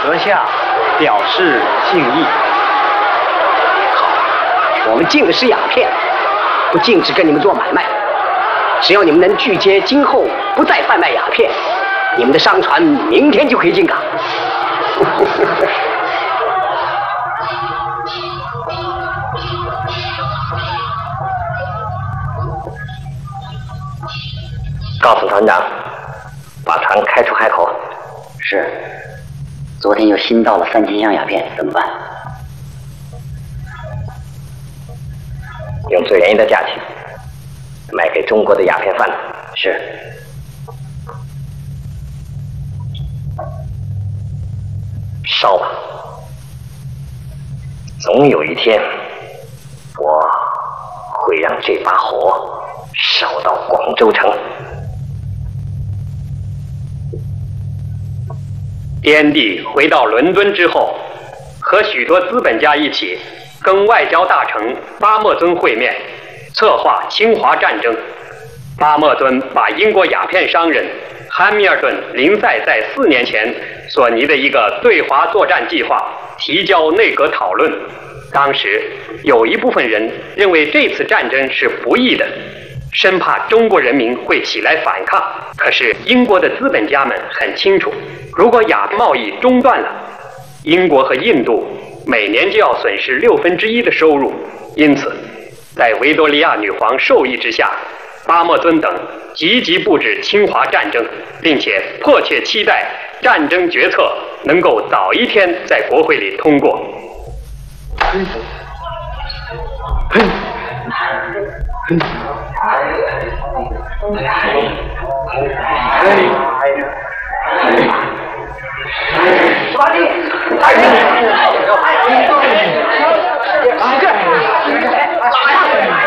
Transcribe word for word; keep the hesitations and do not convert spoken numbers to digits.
阁下表示敬意。 好，我们禁止鸦片，不禁止跟你们做买卖。只要你们能拒绝今后不再贩卖鸦片，你们的商船明天就可以进港。 告诉船长，把船开出海口。 是。昨天又新到了三千箱鸦片，怎么办？ 用最便宜的价钱卖给中国的鸦片贩子。 是。 烧吧，总有一天，我会让这把火烧到广州城。 滇地回到伦敦之后，和许多资本家一起跟外交大臣巴莫尊会面，策划侵华战争。巴莫尊把英国鸦片商人汉密尔顿林赛在四年前所拟的一个对华作战计划提交内阁讨论。当时有一部分人认为这次战争是不义的，生怕中国人民会起来反抗。可是英国的资本家们很清楚，如果鸦片贸易中断了，英国和印度每年就要损失六分之一的收入。因此，在维多利亚女皇授意之下，巴莫尊等积极布置侵华战争，并且迫切期待战争决策能够早一天在国会里通过。 嘿，嘿，嘿。 抓紧！抓紧！